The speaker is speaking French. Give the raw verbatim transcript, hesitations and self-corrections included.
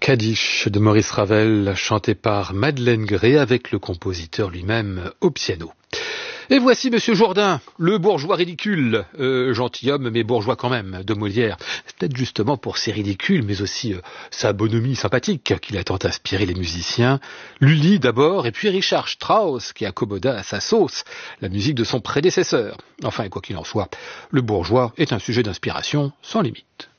Kaddish de Maurice Ravel, chanté par Madeleine Gray avec le compositeur lui-même au piano. Et voici Monsieur Jourdain, le bourgeois ridicule, euh, gentilhomme mais bourgeois quand même, de Molière. C'est peut-être justement pour ses ridicules, mais aussi euh, sa bonhomie sympathique qu'il a tant inspiré les musiciens. Lully d'abord, et puis Richard Strauss qui accommoda à sa sauce la musique de son prédécesseur. Enfin, quoi qu'il en soit, le bourgeois est un sujet d'inspiration sans limite.